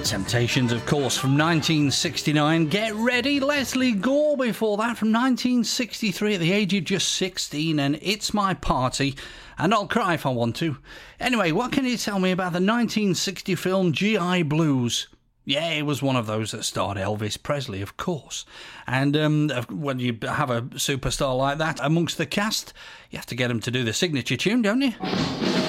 Temptations, of course, from 1969. Get ready, Leslie Gore before that from 1963 at the age of just 16, and It's My Party, and I'll cry if I want to. Anyway, what can you tell me about the 1960 film G.I. Blues? Yeah, it was one of those that starred Elvis Presley, of course. And when you have a superstar like that amongst the cast, you have to get him to do the signature tune, don't you?